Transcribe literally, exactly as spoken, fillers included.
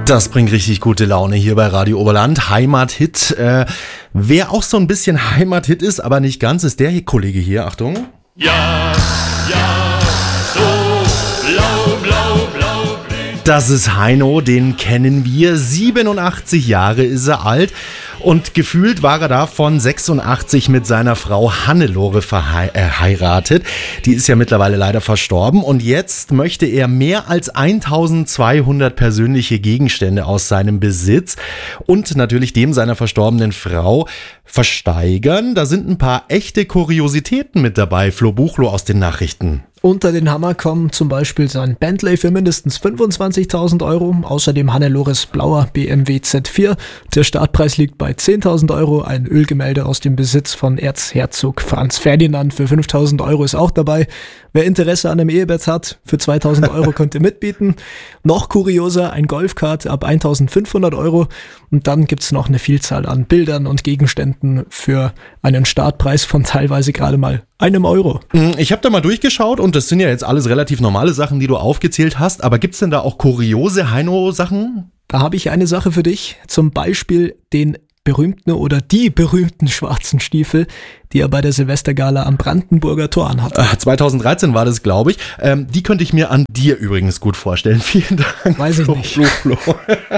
Das bringt richtig gute Laune hier bei Radio Oberland. Heimathit. Äh, wer auch so ein bisschen Heimathit ist, aber nicht ganz, ist der Kollege hier. Achtung. Ja, ja, so blau, blau, blau. Das ist Heino, den kennen wir. siebenundachtzig Jahre ist er alt. Und gefühlt war er da von sechsundachtzig mit seiner Frau Hannelore verheiratet. Die ist ja mittlerweile leider verstorben. Und jetzt möchte er mehr als eintausendzweihundert persönliche Gegenstände aus seinem Besitz und natürlich dem seiner verstorbenen Frau versteigern. Da sind ein paar echte Kuriositäten mit dabei. Flo Buchloh aus den Nachrichten. Unter den Hammer kommen zum Beispiel sein Bentley für mindestens fünfundzwanzigtausend Euro, außerdem Hannelores blauer B M W Z vier. Der Startpreis liegt bei zehntausend Euro, ein Ölgemälde aus dem Besitz von Erzherzog Franz Ferdinand für fünftausend Euro ist auch dabei. Wer Interesse an einem Ehebett hat, für zweitausend Euro könnt ihr mitbieten. Noch kurioser, ein Golfkart ab eintausendfünfhundert Euro. Und dann gibt's noch eine Vielzahl an Bildern und Gegenständen für einen Startpreis von teilweise gerade mal einem Euro. Ich habe da mal durchgeschaut und das sind ja jetzt alles relativ normale Sachen, die du aufgezählt hast. Aber gibt's denn da auch kuriose Heino-Sachen? Da habe ich eine Sache für dich, zum Beispiel den berühmten oder die berühmten schwarzen Stiefel, die er bei der Silvestergala am Brandenburger Tor anhatte. zweitausenddreizehn war das, glaube ich. Ähm, die könnte ich mir an dir übrigens gut vorstellen. Vielen Dank. Weiß ich Flo, nicht. Flo, Flo.